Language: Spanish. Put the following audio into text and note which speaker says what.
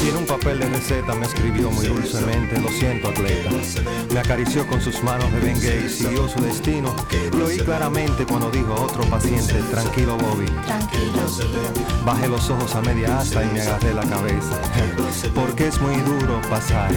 Speaker 1: Y en un papel de receta me escribió muy dulcemente: lo siento, atleta. Me acarició con sus manos de Bengay y siguió su destino. Lo oí claramente cuando dijo a otro paciente: tranquilo, Bobby.
Speaker 2: Tranquilo.
Speaker 1: Bajé los ojos a media asta y me agarré la cabeza, porque es muy duro pasar